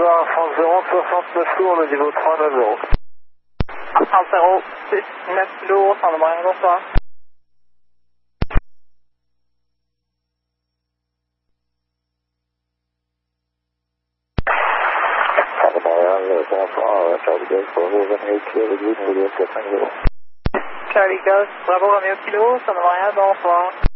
bonsoir, France 0, 69 tours, le niveau 390. France 0, 9 kg, sans moyen, bonsoir. Charlie Ghost, Bravo Romeo Kilo, sans moyen, bonsoir.